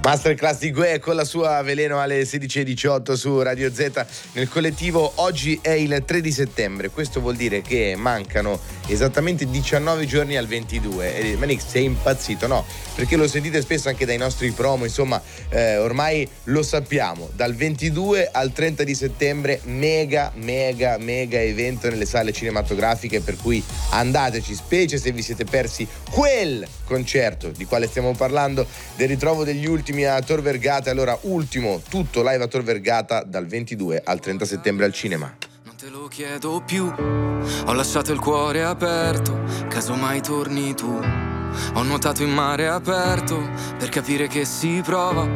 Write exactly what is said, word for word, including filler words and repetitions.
Masterclass di Gue con la sua Veleno alle sedici e diciotto su Radio Z nel collettivo. Oggi è il tre di settembre, questo vuol dire che mancano esattamente diciannove giorni al ventidue. E Manix, sei impazzito? No, perché lo sentite spesso anche dai nostri promo, insomma eh, ormai lo sappiamo, dal ventidue al trenta di settembre mega mega mega evento nelle sale cinematografiche, per cui andateci, specie se vi siete persi quel concerto di quale stiamo parlando, del ritrovo degli ultimi a Tor Vergata. Allora, ultimo, tutto live a Tor Vergata dal ventidue al trenta settembre al cinema. Non te lo chiedo più, ho lasciato il cuore aperto, caso mai torni tu. Ho nuotato in mare aperto per capire che si prova